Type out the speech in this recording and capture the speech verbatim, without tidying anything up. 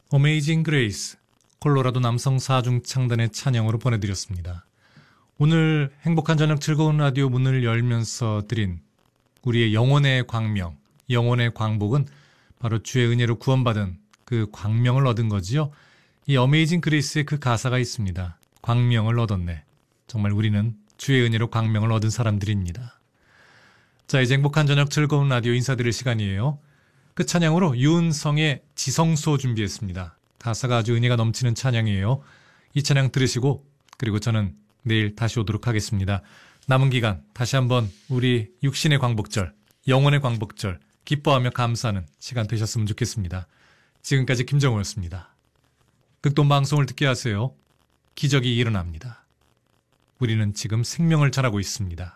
어메이징 그레이스, 콜로라도 남성 사중창단의 찬양으로 보내드렸습니다. 오늘 행복한 저녁 즐거운 라디오 문을 열면서 드린 우리의 영혼의 광명, 영혼의 광복은 바로 주의 은혜로 구원받은 그 광명을 얻은 거지요. 이 어메이징 그레이스의 그 가사가 있습니다. 광명을 얻었네. 정말 우리는 주의 은혜로 광명을 얻은 사람들입니다. 자, 이제 행복한 저녁 즐거운 라디오 인사드릴 시간이에요. 그 찬양으로 유은성의 지성소 준비했습니다. 가사가 아주 은혜가 넘치는 찬양이에요. 이 찬양 들으시고 그리고 저는 내일 다시 오도록 하겠습니다. 남은 기간 다시 한번 우리 육신의 광복절, 영혼의 광복절 기뻐하며 감사하는 시간 되셨으면 좋겠습니다. 지금까지 김정호였습니다. 극동방송을 듣게 하세요. 기적이 일어납니다. 우리는 지금 생명을 전하고 있습니다.